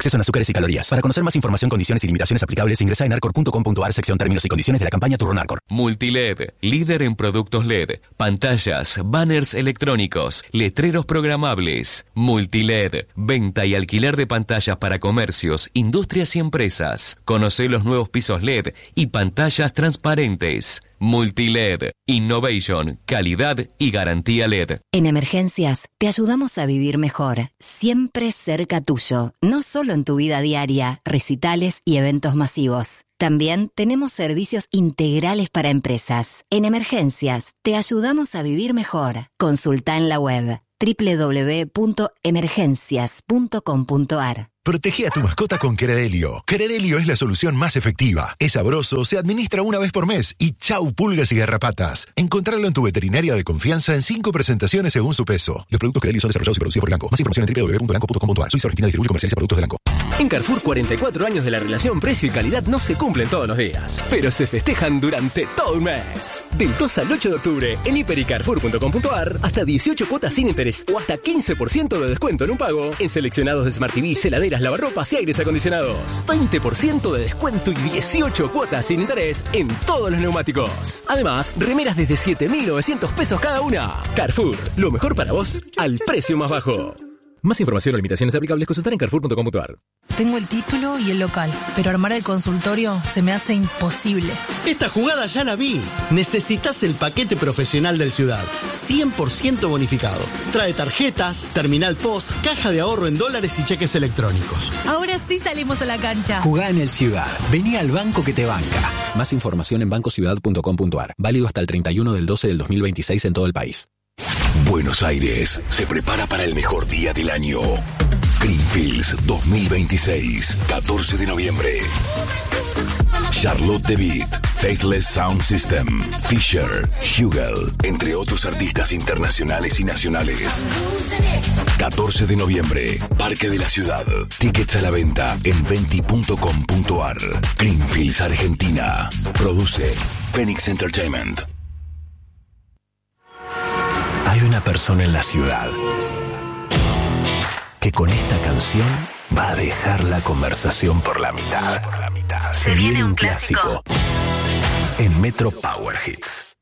Exceso en azúcares y calorías. Para conocer más información, condiciones y limitaciones aplicables, ingresa en arcor.com.ar, sección términos y condiciones de la campaña Turrón Arcor. Multiled, líder en productos LED, pantallas, banners electrónicos, letreros programables. Multiled, venta y alquiler de pantallas para comercios, industrias y empresas. Conoce los nuevos pisos LED y pantallas transparentes. Multiled, innovation, calidad y garantía LED. En Emergencias te ayudamos a vivir mejor, siempre cerca tuyo, no solo en tu vida diaria, recitales y eventos masivos. También tenemos servicios integrales para empresas. En Emergencias te ayudamos a vivir mejor. Consulta en la web www.emergencias.com.ar. Protege a tu mascota con Credelio. Credelio es la solución más efectiva. Es sabroso, se administra una vez por mes y chau pulgas y garrapatas. Encontrarlo en tu veterinaria de confianza en 5 presentaciones según su peso. Los productos Credelio son desarrollados y producidos por Elanco. Más información en www.elanco.com.ar. Suiza Argentina distribuye y comercializa productos de Elanco. En Carrefour, 44 años de la relación precio y calidad no se cumplen todos los días, pero se festejan durante todo un mes. Del 2 al 8 de octubre, en hiper-y-carrefour.com.ar, hasta 18 cuotas sin interés o hasta 15% de descuento en un pago en seleccionados de Smart TV, heladeras, lavarropas y aires acondicionados. 20% de descuento y 18 cuotas sin interés en todos los neumáticos. Además, remeras desde 7.900 pesos cada una. Carrefour, lo mejor para vos al precio más bajo. Más información o limitaciones aplicables, consultar en carrefour.com.ar. Tengo el título y el local, pero armar el consultorio se me hace imposible. Esta jugada ya la vi. Necesitas el paquete profesional del Ciudad, 100% bonificado. Trae tarjetas, terminal post, caja de ahorro en dólares y cheques electrónicos. Ahora sí salimos a la cancha. Jugá en el Ciudad. Vení al banco que te banca. Más información en bancociudad.com.ar. Válido hasta el 31 del 12 del 2026 en todo el país. Buenos Aires se prepara para el mejor día del año. Greenfields 2026, 14 de noviembre. Charlotte DeWitt, Faceless Sound System, Fisher, Hugel, entre otros artistas internacionales y nacionales. 14 de noviembre, Parque de la Ciudad. Tickets a la venta en venti.com.ar. Greenfields, Argentina. Produce Phoenix Entertainment. Hay una persona en la ciudad que con esta canción va a dejar la conversación por la mitad. Se viene un clásico en Metro Power Hits.